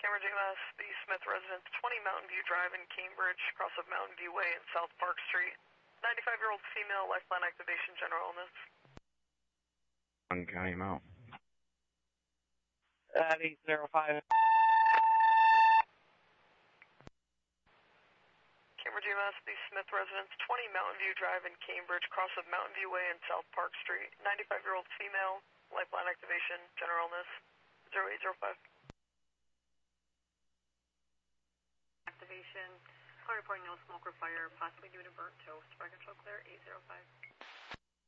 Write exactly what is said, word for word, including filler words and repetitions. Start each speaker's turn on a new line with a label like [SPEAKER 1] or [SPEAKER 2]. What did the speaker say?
[SPEAKER 1] Cambridge E M S, the Smith residence, twenty Mountain View Drive in Cambridge, cross of Mountain View Way and South Park Street. ninety-five-year-old female, lifeline activation, general illness.
[SPEAKER 2] One county out.
[SPEAKER 3] At eight zero five.
[SPEAKER 1] Cambridge E M S, the Smith residence, twenty Mountain View Drive in Cambridge, cross of Mountain View Way and South Park Street. ninety-five-year-old female, lifeline activation, general illness, zero eight zero five.
[SPEAKER 4] Activation, call reporting no smoke or fire, possibly due to burnt toast. Fire control clear, eight zero five.